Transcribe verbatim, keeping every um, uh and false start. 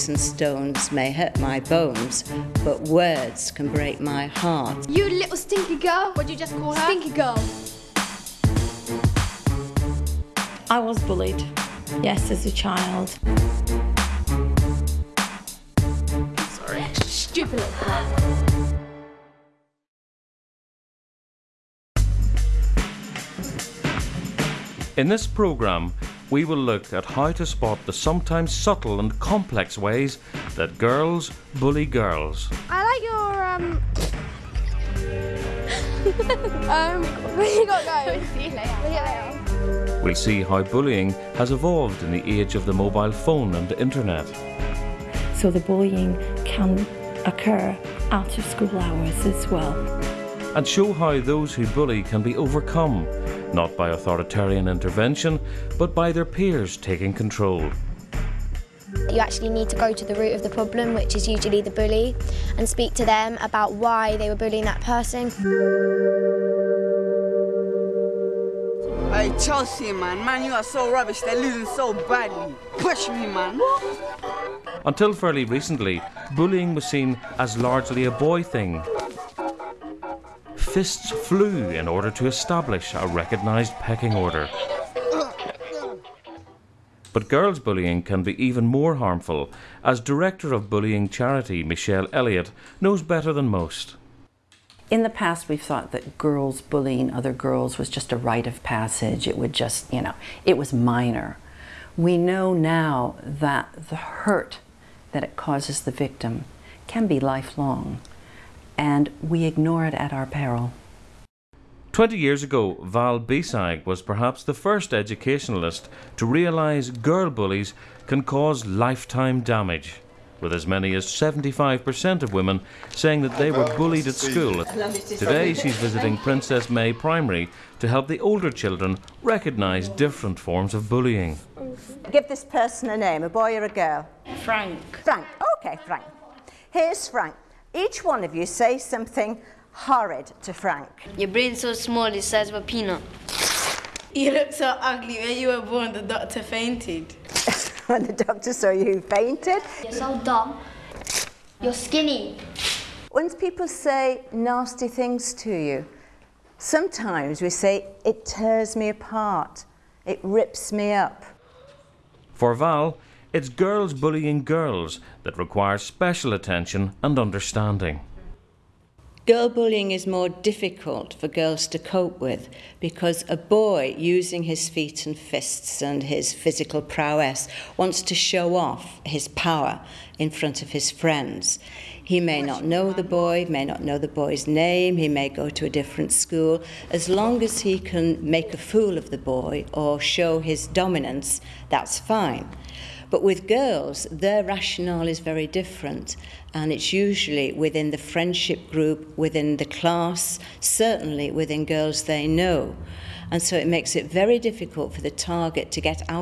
And stones may hurt my bones, but words can break my heart. You little stinky girl. What'd you just call her? Stinky girl. I was bullied, yes, as a child. Sorry. Stupid little girl. In this programme, we will look at how to spot the sometimes subtle and complex ways that girls bully girls. I like your, um... um, where you got going? See you later. See you later. We'll see how bullying has evolved in the age of the mobile phone and internet. So the bullying can occur out of school hours as well. And show how those who bully can be overcome, not by authoritarian intervention, but by their peers taking control. You actually need to go to the root of the problem, which is usually the bully, and speak to them about why they were bullying that person. Hey, Chelsea, man, man, you are so rubbish, they're losing so badly. Push me, man. Until fairly recently, bullying was seen as largely a boy thing. Fists flew in order to establish a recognised pecking order. But girls' bullying can be even more harmful, as director of bullying charity Michelle Elliott knows better than most. In the past, we've thought that girls bullying other girls was just a rite of passage. It would just, you know, it was minor. We know now that the hurt that it causes the victim can be lifelong, and we ignore it at our peril. Twenty years ago, Val Bisag was perhaps the first educationalist to realise girl bullies can cause lifetime damage, with as many as seventy-five percent of women saying that they were bullied at school. Today she's visiting Princess May Primary to help the older children recognise different forms of bullying. Give this person a name, a boy or a girl? Frank. Frank, okay, Frank. Here's Frank. Each one of you say something horrid to Frank. Your brain's so small, it's the size of a peanut. You look so ugly. When you were born, the doctor fainted. When the doctor saw you, fainted. You're so dumb. You're skinny. When people say nasty things to you, sometimes we say, it tears me apart, it rips me up. For Val, it's girls bullying girls that require special attention and understanding. Girl bullying is more difficult for girls to cope with because a boy using his feet and fists and his physical prowess wants to show off his power in front of his friends. He may not know the boy, may not know the boy's name, he may go to a different school. As long as he can make a fool of the boy or show his dominance, that's fine. But with girls, their rationale is very different, and it's usually within the friendship group, within the class, certainly within girls they know. And so it makes it very difficult for the target to get out